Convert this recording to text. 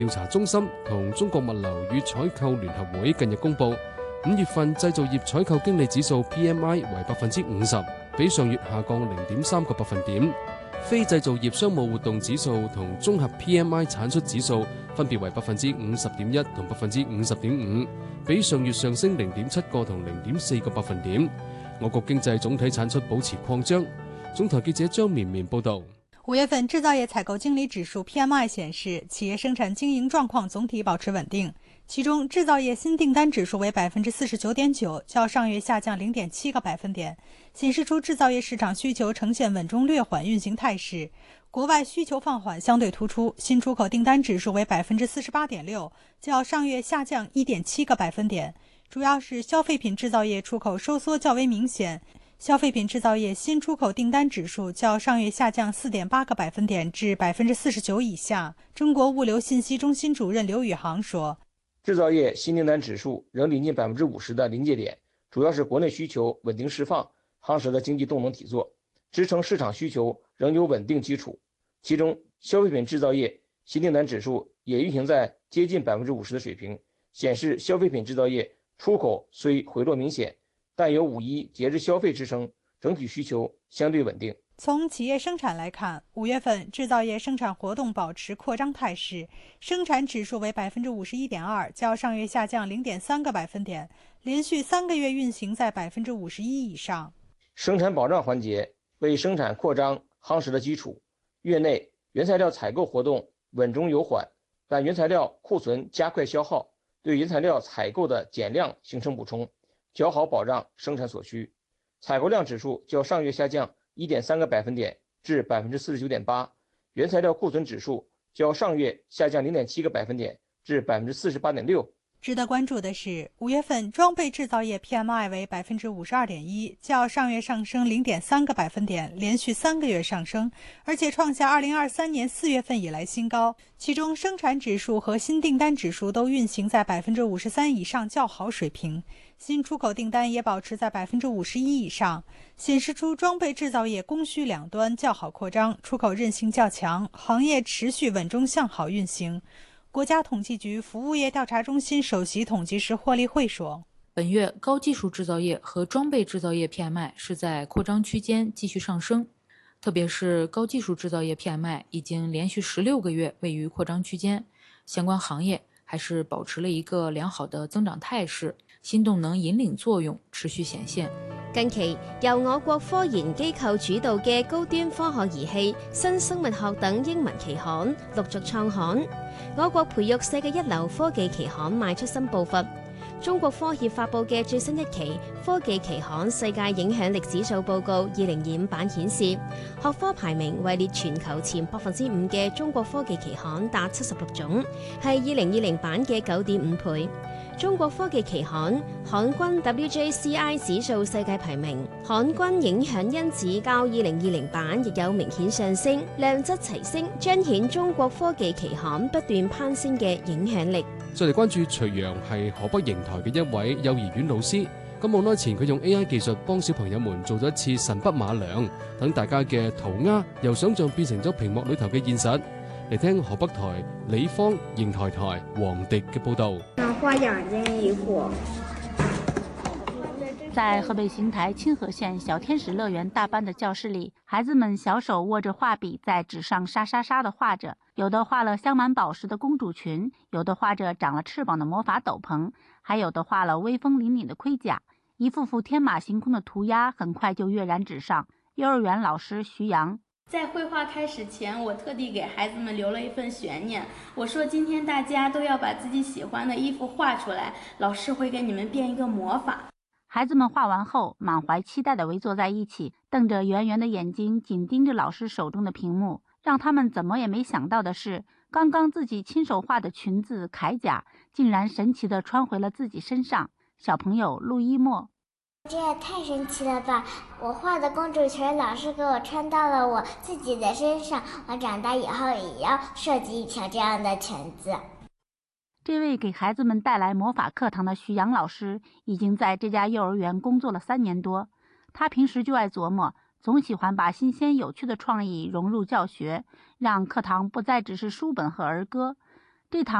調查中心同中國物流與採購聯合會近日公佈，5月份製造業採購經理指數 PMI 為50%，比上月下降0.3個百分點。非製造業商務活動指數同綜合 PMI 產出指數分別為50.1%同50.5%，比上月上升0.7個同0.4個百分點。我國經濟總體產出保持擴張。總台記者張綿綿報道。 5月份製造業採購經理指數 PMI 顯示，企業生產經營狀況總體保持穩定。其中，製造業新訂單指數為49.9%，較上月下降0.7個百分點，顯示出製造業市場需求呈現穩中略緩運行態勢。國外需求放緩相對突出，新出口訂單指數為48.6%，較上月下降1.7個百分點，主要是消費品製造業出口收縮較為明顯。消費品製造業新出口訂單指數較上月下降4.8個百分點至49%以下。中國物流信息中心主任劉宇航說， 製造業新訂單指數仍臨近50%的臨界點，主要是國內需求穩定釋放，夯實了經濟動能體作，支撐市場需求仍有穩定基礎。其中，消費品製造業新訂單指數也運行在接近50%的水平，顯示消費品製造業出口雖回落明顯，但有5·1節日消費支撐，整體需求相對穩定。 從企業生產來看，5月份製造業生產活動保持擴張態勢，生產指數為51.2%，較上月下降0.3個百分點，連續3個月運行在51%以上。 生產保障環節為生產擴張夯實了基礎。月內原材料採購活動穩中有緩，但原材料庫存加快消耗，對原材料採購的減量形成補充，較好保障生產所需。採購量指數較上月下降1.3個百分點至49.8%，原材料庫存指數較上月下降0.7個百分點至48.6%。 值得關注的是，5月份裝備製造業 PMI 為52.1%，較上月上升0.3個百分點，連續3個月上升，而且創下2023年4月份以來新高。其中，生產指數和新訂單指數都運行在53%以上較好水平，新出口訂單也保持在51%以上，顯示出裝備製造業供需兩端較好擴張，出口韌性較強，行業持續穩中向好運行。國家統計局服務業調查中心首席統計師霍立慧說， 本月高技術製造業和裝備製造業 PMI 是在擴張區間繼續上升，特別是高技術製造業 PMI 已經連續16個月位於擴張區間，相關行業還是保持了一個良好的增長態勢，新動能引領作用持續顯現。 近期由我國科研機構主導嘅高端科學儀器、新生物學等英文期刊陸續創刊，我國培育世界一流科技期刊邁出新步伐。中國科協發佈嘅最新一期科技期刊《世界影響力指數報告2025版》顯示，學科排名位列全球前5%嘅中國科技期刊達76種，係2020版嘅9.5倍。中國科技期刊刊均 WJCI 指數世界排名，刊均影響因子較2020版亦有明顯上升，量質齊升，彰顯中國科技期刊不斷攀升嘅影響力。 再嚟關注徐陽係河北邢台嘅一位幼兒園老師，咁冇耐前佢用 AI 技術幫小朋友們做咗一次神筆馬良，等大家嘅塗鴉由想像變成咗屏幕裏頭嘅現實。嚟聽河北台李芳、邢台台黃迪嘅報導。 畫兩件衣服。 在河北邢台清河縣小天使樂園大班的教室裡，孩子們小手握着畫筆在紙上沙沙沙地畫着，有的畫了鑲滿寶石的公主裙，有的畫着長了翅膀的魔法斗篷，還有的畫了威風凜凜的盔甲，一幅幅天馬行空的塗鴉很快就躍然紙上。幼兒園老師徐陽， 在繪畫開始前，我特地給孩子們留了一份懸念。我說今天大家都要把自己喜歡的衣服畫出來，老師會給你們變一個魔法。 孩子們畫完後，滿懷期待地圍坐在一起，瞪着圓圓的眼睛，緊盯着老師手中的屏幕。讓他們怎麼也沒想到的是，剛剛自己親手畫的裙子鎧甲，竟然神奇地穿回了自己身上。小朋友陸一墨， 這也太神奇了吧！我畫的公主裙，老師給我穿到了我自己的身上，我長大以後也要設計一條這樣的裙子。 這位給孩子們帶來魔法課堂的徐陽老師，已經在這家幼兒園工作了3年多。他平時就愛琢磨，總喜歡把新鮮有趣的創意融入教學，讓課堂不再只是書本和兒歌。 对糖